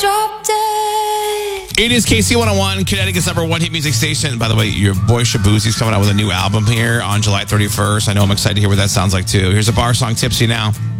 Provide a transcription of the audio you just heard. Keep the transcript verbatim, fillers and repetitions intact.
drop dead. It is K C one oh one, Connecticut's number one hit music station. By the way, your boy Shabuzi's coming out with a new album here on July thirty-first. I know I'm excited to hear what that sounds like, too. Here's a bar song, Tipsy Now.